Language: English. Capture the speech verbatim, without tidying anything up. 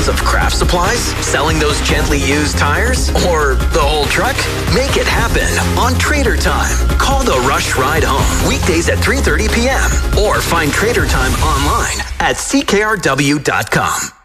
tons of craft supplies? Selling those gently used tires? Or the whole truck? Make it happen on Trader Time. Call the Rush Ride Home weekdays at three thirty p.m. or find Trader Time online at c k r w dot com.